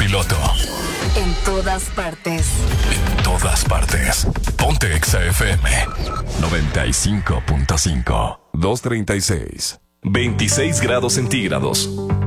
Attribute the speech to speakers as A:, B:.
A: piloto.
B: En todas partes.
A: En todas partes. Ponte Exa FM 95.5. 236. 26 grados centígrados.